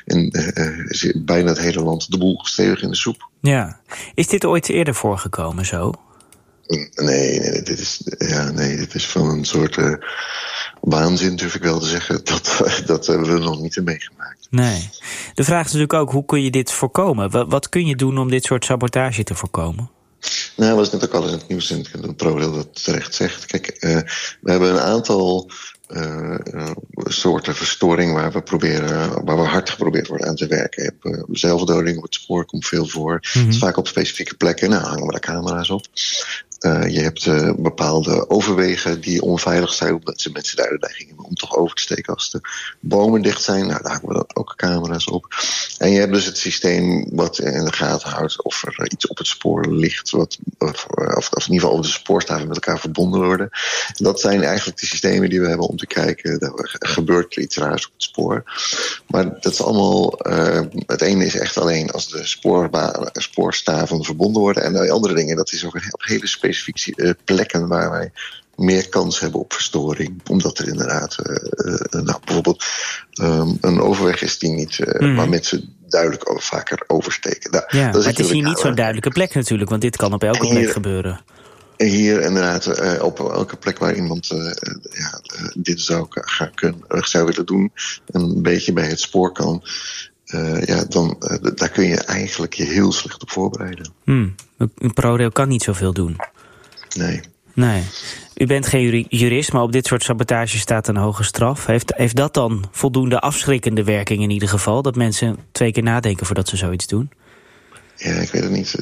En bijna het hele land de boel stevig in de soep. Ja. Is dit ooit eerder voorgekomen zo? Nee, dit is van een soort waanzin, durf ik wel te zeggen. Dat hebben we nog niet meegemaakt. Nee. De vraag is natuurlijk ook, hoe kun je dit voorkomen? Wat kun je doen om dit soort sabotage te voorkomen? Nou, dat was net ook al in het nieuws en ProRail dat terecht zegt. Kijk, we hebben een aantal soorten verstoring waar we hard geprobeerd worden aan te werken. Je hebt zelfdoding op het spoor, komt veel voor. Het is vaak op specifieke plekken. Nou, hangen we daar camera's op. Je hebt bepaalde overwegen die onveilig zijn, omdat mensen daar de neiging hebben om toch over te steken als de bomen dicht zijn. Nou, daar hangen we dan ook camera's op. En je hebt dus het systeem wat in de gaten houdt of er iets op het spoor ligt, of in ieder geval de spoorstaven met elkaar verbonden worden. Dat zijn eigenlijk de systemen die we hebben om te kijken, gebeurt er iets raars op het spoor. Maar dat is allemaal, het ene is echt alleen als de spoorstaven verbonden worden. En de andere dingen, dat is ook op hele specifieke plekken waar wij meer kans hebben op verstoring. Omdat er inderdaad bijvoorbeeld een overweg is die niet waar mensen duidelijk vaker oversteken. Dat maar het is hier niet zo'n duidelijke plek natuurlijk, want dit kan op elke plek gebeuren. Hier inderdaad, op elke plek waar iemand dit zou willen doen, een beetje bij het spoor kan, daar kun je eigenlijk je heel slecht op voorbereiden. ProRail kan niet zoveel doen. Nee. U bent geen jurist, maar op dit soort sabotage staat een hoge straf. Heeft dat dan voldoende afschrikkende werking in ieder geval? Dat mensen 2 keer nadenken voordat ze zoiets doen? Ja, ik weet het niet.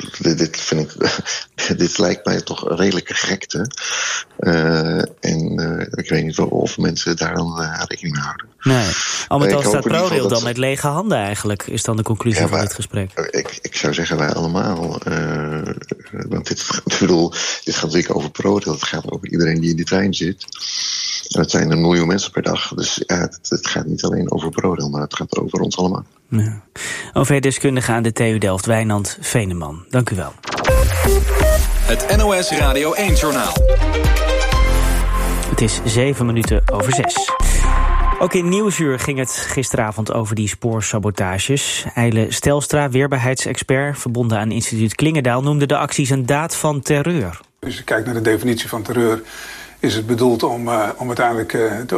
Dit lijkt mij toch een redelijke gekte. Ik weet niet of mensen daar dan rekening mee houden. Nee. Al met al staat ProRail dan met lege handen eigenlijk, is dan de conclusie van dit gesprek. Ik zou zeggen wij allemaal. Want dit gaat natuurlijk over ProRail. Het gaat over iedereen die in die trein zit. Het zijn 1 miljoen mensen per dag. Dus het gaat niet alleen over ProRail, maar het gaat over ons allemaal. Ja. OV-deskundige aan de TU Delft, Wijnand Veneman. Dank u wel. Het NOS Radio 1-journaal. Het is 6:07. Ook in Nieuwsuur ging het gisteravond over die spoorsabotages. Eile Stelstra, weerbaarheidsexpert, verbonden aan instituut Klingendaal, noemde de acties een daad van terreur. Als je kijkt naar de definitie van terreur, is het bedoeld om uiteindelijk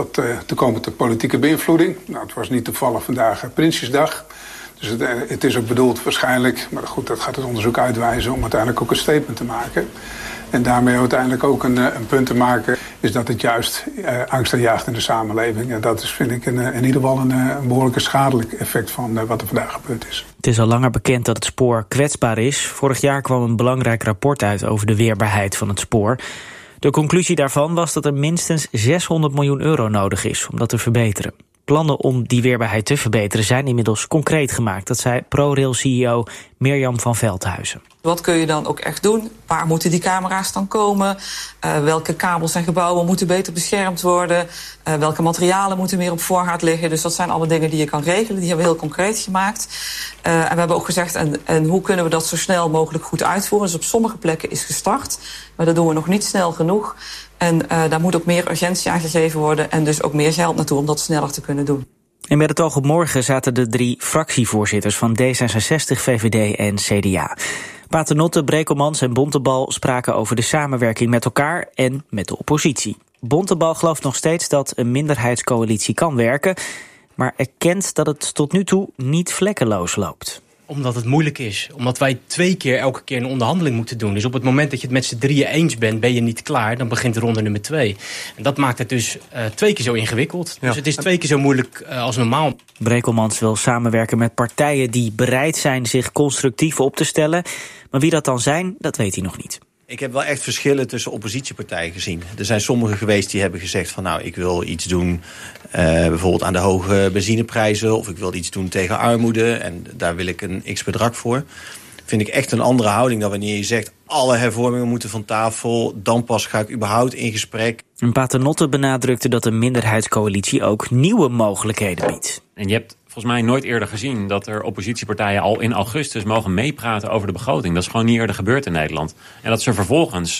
te komen tot politieke beïnvloeding. Nou, het was niet toevallig vandaag Prinsjesdag. Dus het is ook bedoeld waarschijnlijk, maar goed, dat gaat het onderzoek uitwijzen, om uiteindelijk ook een statement te maken. En daarmee uiteindelijk ook een punt te maken, is dat het juist angst aanjaagt in de samenleving. En dat is, vind ik, in ieder geval een behoorlijke schadelijk effect van wat er vandaag gebeurd is. Het is al langer bekend dat het spoor kwetsbaar is. Vorig jaar kwam een belangrijk rapport uit over de weerbaarheid van het spoor. De conclusie daarvan was dat er minstens 600 miljoen euro nodig is om dat te verbeteren. Plannen om die weerbaarheid te verbeteren zijn inmiddels concreet gemaakt. Dat zei ProRail-CEO Mirjam van Veldhuizen. Wat kun je dan ook echt doen? Waar moeten die camera's dan komen? Welke kabels en gebouwen moeten beter beschermd worden? Welke materialen moeten meer op voorraad liggen? Dus dat zijn alle dingen die je kan regelen. Die hebben we heel concreet gemaakt. En we hebben ook gezegd, en hoe kunnen we dat zo snel mogelijk goed uitvoeren? Dus op sommige plekken is gestart, maar dat doen we nog niet snel genoeg. En daar moet ook meer urgentie aan gegeven worden en dus ook meer geld naartoe om dat sneller te kunnen doen. En met het oog op morgen zaten de 3 fractievoorzitters van D66, VVD en CDA. Paternotte, Brekelmans en Bontebal spraken over de samenwerking met elkaar en met de oppositie. Bontebal gelooft nog steeds dat een minderheidscoalitie kan werken, maar erkent dat het tot nu toe niet vlekkeloos loopt. Omdat het moeilijk is. Omdat wij 2 keer elke keer een onderhandeling moeten doen. Dus op het moment dat je het met z'n 3 eens bent, ben je niet klaar. Dan begint ronde nummer 2. En dat maakt het dus 2 keer zo ingewikkeld. Ja. Dus het is 2 keer zo moeilijk als normaal. Brekelmans wil samenwerken met partijen die bereid zijn zich constructief op te stellen. Maar wie dat dan zijn, dat weet hij nog niet. Ik heb wel echt verschillen tussen oppositiepartijen gezien. Er zijn sommigen geweest die hebben gezegd van nou, ik wil iets doen bijvoorbeeld aan de hoge benzineprijzen, of ik wil iets doen tegen armoede en daar wil ik een x-bedrag voor. Vind ik echt een andere houding dan wanneer je zegt alle hervormingen moeten van tafel, dan pas ga ik überhaupt in gesprek. En Paternotte benadrukte dat een minderheidscoalitie ook nieuwe mogelijkheden biedt. En je hebt volgens mij nooit eerder gezien dat er oppositiepartijen al in augustus mogen meepraten over de begroting. Dat is gewoon niet eerder gebeurd in Nederland. En dat ze vervolgens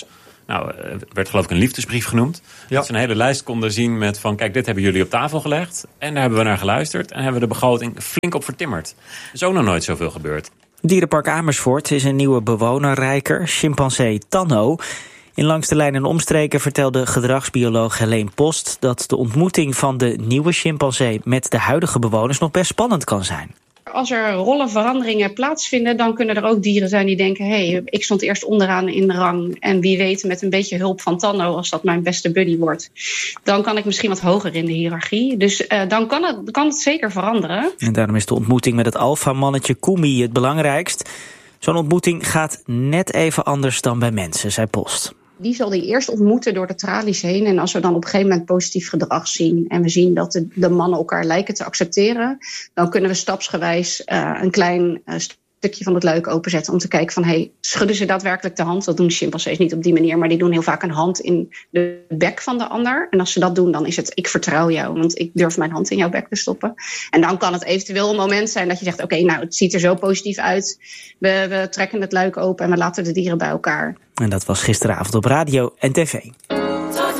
Nou, werd geloof ik een liefdesbrief genoemd. Ja. Dat ze een hele lijst konden zien met van, kijk, dit hebben jullie op tafel gelegd. En daar hebben we naar geluisterd. En hebben we de begroting flink op vertimmerd. Er is ook nog nooit zoveel gebeurd. Dierenpark Amersfoort is een nieuwe bewonerrijker, chimpansee Tanno. In Langs de Lijn en Omstreken vertelde gedragsbioloog Helene Post dat de ontmoeting van de nieuwe chimpansee met de huidige bewoners nog best spannend kan zijn. Als er rollenveranderingen plaatsvinden, dan kunnen er ook dieren zijn die denken, hey, ik stond eerst onderaan in de rang en wie weet met een beetje hulp van Tanno, als dat mijn beste buddy wordt, dan kan ik misschien wat hoger in de hiërarchie. Dus dan kan het zeker veranderen. En daarom is de ontmoeting met het alfamannetje Kumi het belangrijkst. Zo'n ontmoeting gaat net even anders dan bij mensen, zei Post. Die zal die eerst ontmoeten door de tralies heen. En als we dan op een gegeven moment positief gedrag zien en we zien dat de mannen elkaar lijken te accepteren, dan kunnen we stapsgewijs een klein stukje van het luik openzetten om te kijken van, hey, schudden ze daadwerkelijk de hand? Dat doen chimpansees niet op die manier, maar die doen heel vaak een hand in de bek van de ander. En als ze dat doen, dan is het, ik vertrouw jou, want ik durf mijn hand in jouw bek te stoppen. En dan kan het eventueel een moment zijn dat je zegt, oké, nou, het ziet er zo positief uit. We trekken het luik open en we laten de dieren bij elkaar. En dat was gisteravond op radio en tv. Tot